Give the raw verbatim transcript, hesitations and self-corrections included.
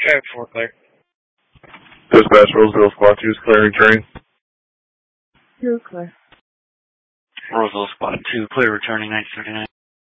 Okay, four clear. Dispatch, Roseville Squad two is clear returning. You're clear. Roseville Squad two, clear returning nine thirty-nine.